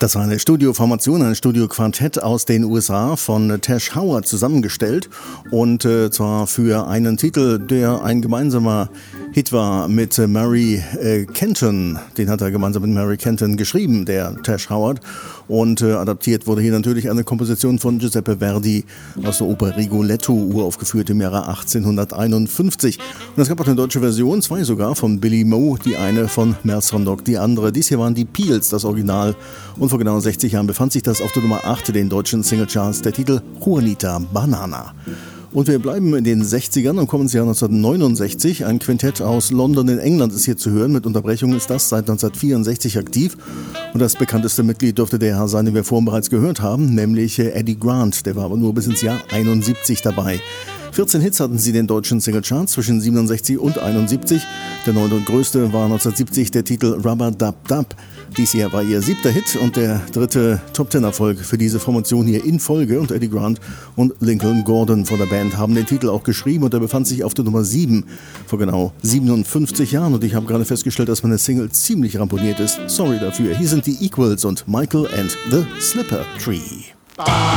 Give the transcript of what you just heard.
Das war eine Studioformation, ein Studioquartett aus den USA von Tash Howard zusammengestellt und zwar für einen Titel, der ein gemeinsamer Hit war mit Mary Kenton. Den hat er gemeinsam mit Mary Kenton geschrieben, der Tash Howard. Und adaptiert wurde hier natürlich eine Komposition von Giuseppe Verdi aus der Oper Rigoletto, uraufgeführt im Jahre 1851. Und es gab auch eine deutsche Version, zwei sogar, von Billy Moe, die eine von Mel Sondock, die andere. Dies hier waren die Peels, das Original. Und vor genau 60 Jahren befand sich das auf der Nummer 8 den deutschen Singlecharts, der Titel Juanita Banana. Und wir bleiben in den 60ern und kommen ins Jahr 1969. Ein Quintett aus London in England ist hier zu hören. Mit Unterbrechung ist das seit 1964 aktiv. Und das bekannteste Mitglied dürfte der Herr sein, den wir vorhin bereits gehört haben, nämlich Eddie Grant. Der war aber nur bis ins Jahr 71 dabei. 14 Hits hatten sie in den deutschen Singlecharts zwischen 67 und 71. Der neunte und größte war 1970 der Titel Rubber Dub Dub. Dies hier war ihr 7. Hit und der 3. Top-10-Erfolg für diese Formation hier in Folge. Und Eddie Grant und Lincoln Gordon von der Band haben den Titel auch geschrieben und er befand sich auf der Nummer 7 vor genau 57 Jahren. Und ich habe gerade festgestellt, dass meine Single ziemlich ramponiert ist. Sorry dafür. Hier sind die Equals und Michael and the Slipper Tree.